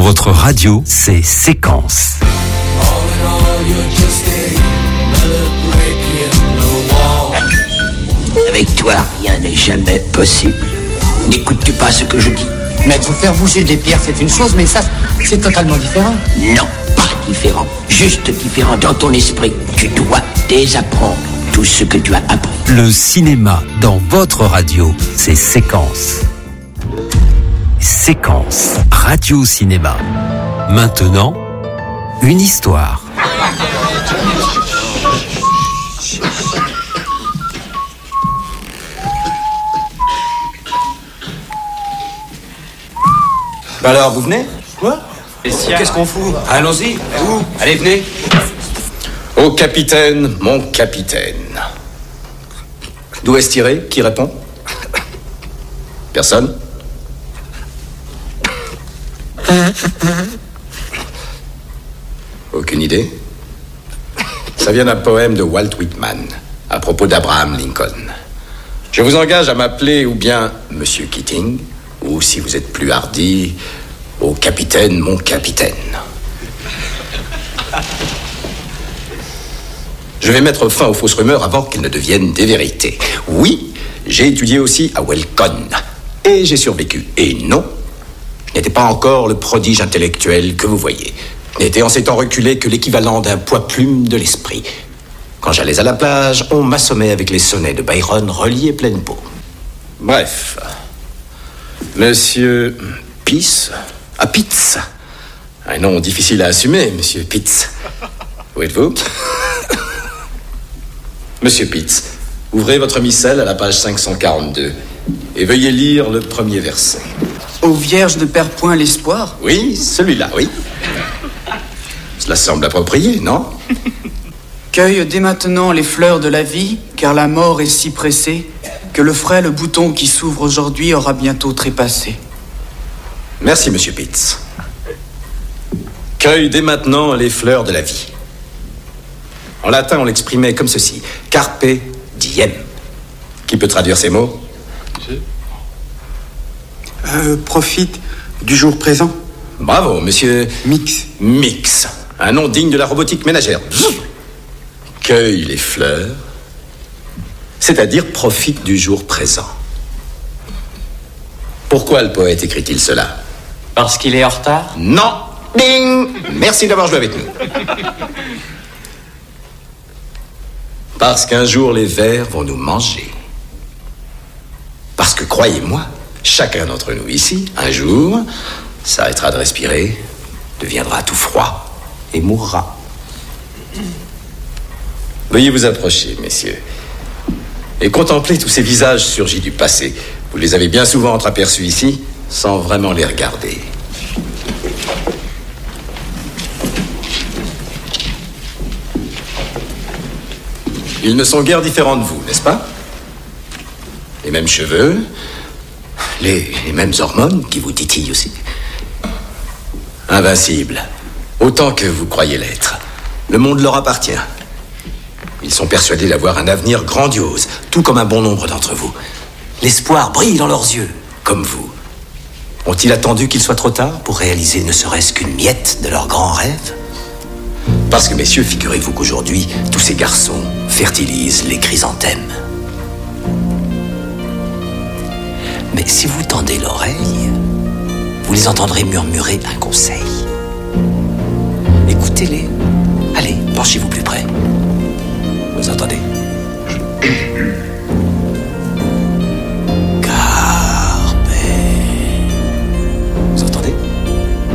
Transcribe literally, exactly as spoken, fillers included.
votre radio, c'est Séquence. Avec toi, rien n'est jamais possible. N'écoutes-tu pas ce que je dis? Maître, faire bouger des pierres, c'est une chose, mais ça, c'est totalement différent. Non, pas différent. Juste différent dans ton esprit. Tu dois désapprendre tout ce que tu as appris. Le cinéma dans votre radio, c'est Séquence. Séquence, radio-cinéma. Maintenant, une histoire. Alors, vous venez? Quoi? Qu'est-ce qu'on fout? Allons-y. Où? Allez, venez. Au capitaine, mon capitaine. D'où est-ce tiré? Qui répond? Personne? Aucune idée? Ça vient d'un poème de Walt Whitman à propos d'Abraham Lincoln. Je vous engage à m'appeler ou bien Monsieur Keating, ou si vous êtes plus hardi, au capitaine, mon capitaine. Je vais mettre fin aux fausses rumeurs avant qu'elles ne deviennent des vérités. Oui, j'ai étudié aussi à Welcon. Et j'ai survécu. Et non, je n'étais pas encore le prodige intellectuel que vous voyez. Je n'étais en ces temps reculé que l'équivalent d'un poids-plume de l'esprit. Quand j'allais à la plage, on m'assommait avec les sonnets de Byron reliés pleine peau. Bref, Monsieur Pitts, ah Pitts, un nom difficile à assumer, Monsieur Pitts. Où êtes-vous? Monsieur Pitts, ouvrez votre missel à la page cinq cent quarante-deux et veuillez lire le premier verset. Ô Vierge, ne perds point l'espoir. Oui, celui-là, oui. Cela semble approprié, non? Cueille dès maintenant les fleurs de la vie, car la mort est si pressée que le frêle bouton qui s'ouvre aujourd'hui aura bientôt trépassé. Merci, Monsieur Pitts. Cueille dès maintenant les fleurs de la vie. En latin, on l'exprimait comme ceci. Carpe diem. Qui peut traduire ces mots? Euh, profite du jour présent. Bravo, Monsieur... Mix. Mix. Un nom digne de la robotique ménagère. Cueille les fleurs, c'est-à-dire profite du jour présent. Pourquoi le poète écrit-il cela? Parce qu'il est en retard? Non. Ding. Merci d'avoir joué avec nous. Parce qu'un jour les vers vont nous manger. Parce que, croyez-moi, chacun d'entre nous ici, un jour, s'arrêtera de respirer, deviendra tout froid et mourra. Veuillez vous approcher, messieurs, et contempler tous ces visages surgis du passé. Vous les avez bien souvent entreaperçus ici, sans vraiment les regarder. Ils ne sont guère différents de vous, n'est-ce pas? Les mêmes cheveux, les, les mêmes hormones qui vous titillent aussi. Invincibles, autant que vous croyez l'être. Le monde leur appartient. Ils sont persuadés d'avoir un avenir grandiose, tout comme un bon nombre d'entre vous. L'espoir brille dans leurs yeux, comme vous. Ont-ils attendu qu'il soit trop tard pour réaliser ne serait-ce qu'une miette de leur grand rêve? Parce que, messieurs, figurez-vous qu'aujourd'hui, tous ces garçons fertilisent les chrysanthèmes. Mais si vous tendez l'oreille, vous les entendrez murmurer un conseil. Écoutez-les. Allez, penchez-vous plus près. Vous entendez?